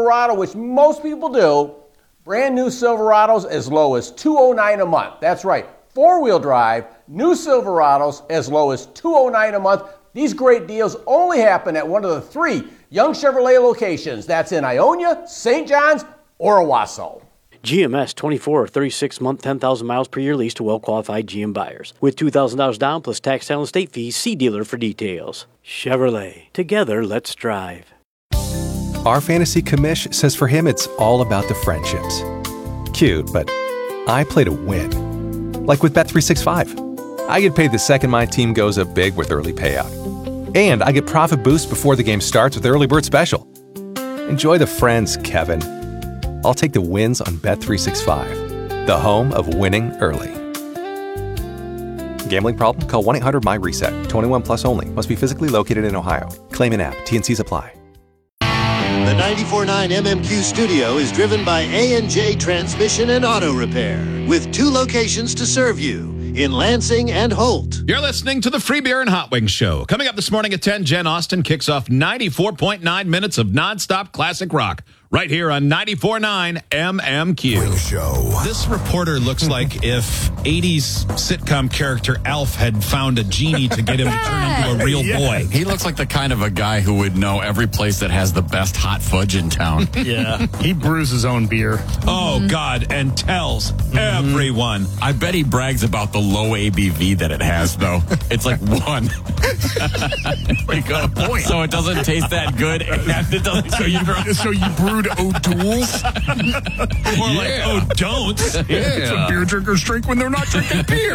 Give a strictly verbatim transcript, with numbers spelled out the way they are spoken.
Silverado, which most people do, brand new Silverados as low as two hundred nine dollars a month. That's right, four-wheel drive, new Silverados as low as two hundred nine dollars a month. These great deals only happen at one of the three Young Chevrolet locations. That's in Ionia, Saint John's, or Owasso. G M S twenty-four or thirty-six month, ten thousand miles per year lease to well-qualified G M buyers. With two thousand dollars down plus tax, title, and state fees, see dealer for details. Chevrolet. Together, let's drive. Our fantasy commish says for him it's all about the friendships. Cute, but I play to win. Like with Bet three sixty-five. I get paid the second my team goes up big with early payout. And I get profit boost before the game starts with Early Bird Special. Enjoy the friends, Kevin. I'll take the wins on Bet three sixty-five, the home of winning early. Gambling problem? Call one eight hundred M Y reset. twenty-one plus only. Must be physically located in Ohio. Claim in app. T N Cs apply. The ninety-four point nine M M Q studio is driven by A and J Transmission and Auto Repair, with two locations to serve you, in Lansing and Holt. You're listening to the Free Beer and Hot Wings Show. Coming up this morning at ten, Jen Austen kicks off ninety-four point nine minutes of nonstop classic rock right here on ninety-four point nine M M Q. Wing Show. This reporter looks like if eighties sitcom character Alf had found a genie to get him to turn into a real Yeah. boy. He looks like the kind of a guy who would know every place that has the best hot fudge in town. Yeah, he brews his own beer. Oh, God, and tells everyone. I bet he brags about the low A B V that it has, though. It's like one. Like a point. So it doesn't taste that good. And it doesn't, So you, so you brewed O'Doul's? More like, oh, don't. It's what beer drinkers drink when they're not drinking beer.